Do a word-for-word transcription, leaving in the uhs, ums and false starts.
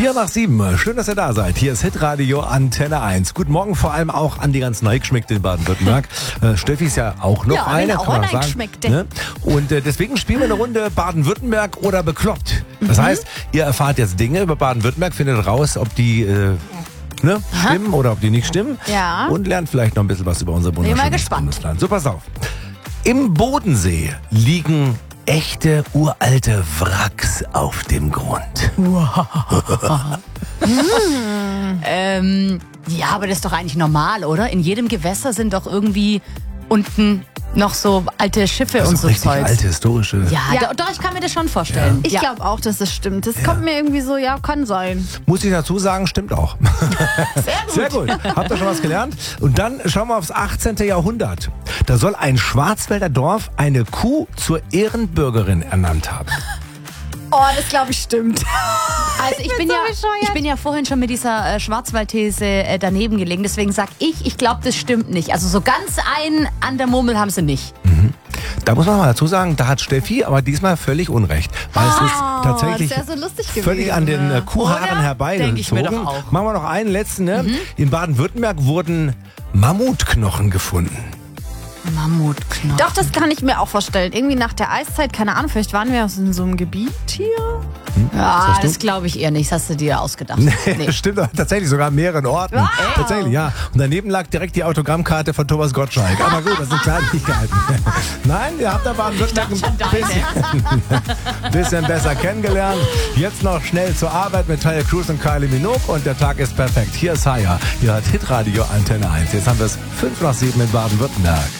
Vier nach sieben. Schön, dass ihr da seid. Hier ist Hitradio Antenne eins. Guten Morgen vor allem auch an die ganz Neugeschmeckte in Baden-Württemberg. äh, Steffi ist ja auch noch ja, eine, auch kann man eine sagen. Ne? Und äh, deswegen spielen wir eine Runde Baden-Württemberg oder bekloppt. Das mhm. heißt, ihr erfahrt jetzt Dinge über Baden-Württemberg, findet raus, ob die äh, ne, stimmen oder ob die nicht stimmen. Ja. Und lernt vielleicht noch ein bisschen was über unser Bin mal wunderschönes gespannt. Bundesland. So, pass auf. Im Bodensee liegen echte uralte Wracks auf dem Grund. ähm, ja, aber das ist doch eigentlich normal, oder? In jedem Gewässer sind doch irgendwie unten noch so alte Schiffe Das und ist so richtig Zeugs. alte, historische... Ja, Ja. Doch, doch, ich kann mir das schon vorstellen. Ich ja. glaube auch, dass das stimmt. Das kommt mir irgendwie so, ja, kann sein. Muss ich dazu sagen, stimmt auch. Sehr gut. Sehr gut. Habt ihr schon was gelernt? Und dann schauen wir aufs achtzehnte. Jahrhundert. Da soll ein Schwarzwälder Dorf eine Kuh zur Ehrenbürgerin ernannt haben. Oh, das glaube ich stimmt. Also ich, bin so ja, bescheuert. ich bin ja vorhin schon mit dieser äh, Schwarzwaldthese äh, daneben gelegen. Deswegen sag ich, ich glaube, das stimmt nicht. Also so ganz ein an der Murmel haben sie nicht. Mhm. Da muss man mal dazu sagen, da hat Steffi aber diesmal völlig Unrecht. Weil es ist tatsächlich das wäre so lustig gewesen. völlig an den äh, Kuhhaaren Oder? herbeigezogen. Denk ich mir doch auch. Machen wir noch einen letzten. Ne? Mhm. In Baden-Württemberg wurden Mammutknochen gefunden. Mammutknochen. Doch, das kann ich mir auch vorstellen. Irgendwie nach der Eiszeit, keine Ahnung, vielleicht waren wir in so einem Gebiet hier. Ja, sagst du? das glaube ich eher nicht. Das hast du dir ausgedacht. Nee, Nee. das stimmt tatsächlich sogar an mehreren Orten. Wow. Tatsächlich, ja. Und daneben lag direkt die Autogrammkarte von Thomas Gottschalk. Aber gut, das sind Kleinigkeiten. Nein, ihr habt da Baden-Württemberg ein bisschen, bisschen besser kennengelernt. Jetzt noch schnell zur Arbeit mit Tyler Cruz und Kylie Minogue und der Tag ist perfekt. Hier ist Haya. Hier hat Hitradio Antenne eins. Jetzt haben wir es fünf nach sieben in Baden-Württemberg.